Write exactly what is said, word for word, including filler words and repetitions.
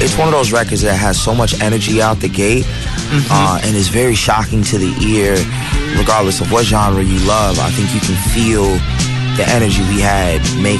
it's one of those records that has so much energy out the gate, mm-hmm. uh, and is very shocking to the ear, regardless of what genre you love. I think you can feel the energy we had making